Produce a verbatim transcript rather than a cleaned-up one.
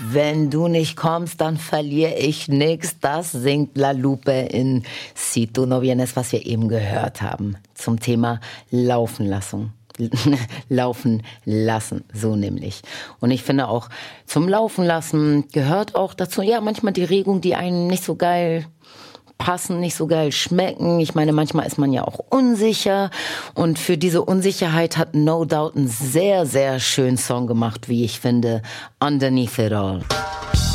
Wenn du nicht kommst, dann verliere ich nix. Das singt La Lupe in Si tu no vienes, was wir eben gehört haben. Zum Thema Laufen lassen. Laufen lassen, so nämlich. Und ich finde auch, zum Laufen lassen gehört auch dazu, ja, manchmal die Regung, die einem nicht so geil passen, nicht so geil schmecken. Ich meine, manchmal ist man ja auch unsicher. Und für diese Unsicherheit hat No Doubt einen sehr, sehr schönen Song gemacht, wie ich finde, Underneath It All.